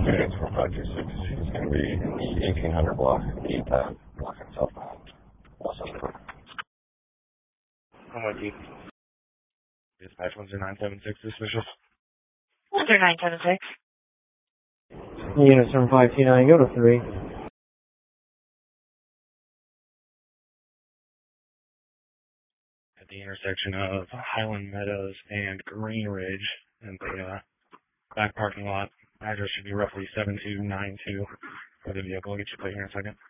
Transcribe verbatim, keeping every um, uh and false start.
units for five two six. He's going to be in the eighteen hundred block, the uh, block itself. Also, I'm with you. Dispatch one zero nine seven six, suspicious. one zero nine seven six. Unit seven five two nine, go to three. At the intersection of Highland Meadows and Green Ridge in the uh, back parking lot. Address should be roughly seven two nine two for the vehicle. I'll get you plate here in a second.